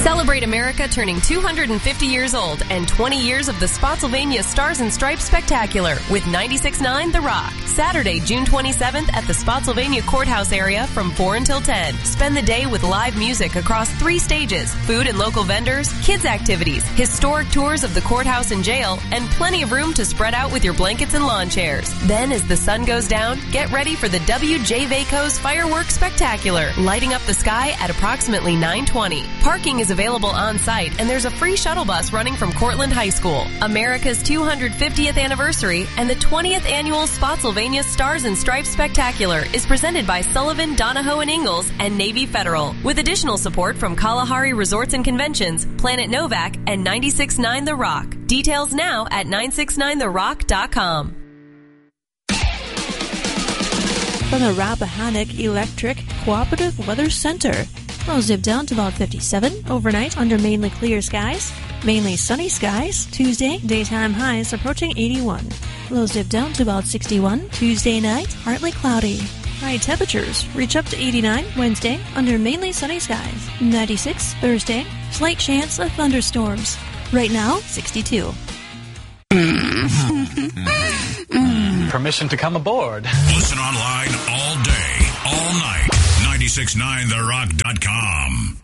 Celebrate America turning 250 years old and 20 years of the Spotsylvania Stars and Stripes Spectacular with 96.9 The Rock. Saturday, June 27th at the Spotsylvania Courthouse area from 4 until 10. Spend the day with live music across 3 stages, food and local vendors, kids activities, historic tours of the courthouse and jail, and plenty of room to spread out with your blankets and lawn chairs. Then as the sun goes down, get ready for the WJ Vaco's Fireworks Spectacular, lighting up the sky at approximately 9:20. Parking is available on site, and there's a free shuttle bus running from Cortland High School. America's 250th anniversary and the 20th annual Spotsylvania Stars and Stripes Spectacular is presented by Sullivan, Donahoe & Ingalls and Navy Federal, with additional support from Kalahari Resorts and Conventions, Planet Novak, and 96.9 The Rock. Details now at 969therock.com. From the Rappahannock Electric Cooperative Weather Center. Lows dip down to about 57 overnight under mainly clear skies. Mainly sunny skies. Tuesday, daytime highs approaching 81. Lows dip down to about 61. Tuesday night, partly cloudy. High temperatures reach up to 89 Wednesday under mainly sunny skies. 96 Thursday. Slight chance of thunderstorms. Right now, 62. Permission to come aboard. Listen online all day, all night. 969therock.com.